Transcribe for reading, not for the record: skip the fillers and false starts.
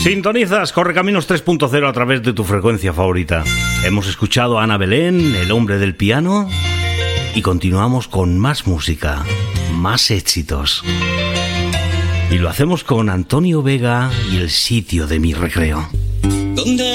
Sintonizas Correcaminos 3.0 a través de tu frecuencia favorita. Hemos escuchado a Ana Belén, El hombre del piano, y continuamos con más música, más éxitos. Y lo hacemos con Antonio Vega y El sitio de mi recreo. ¿Dónde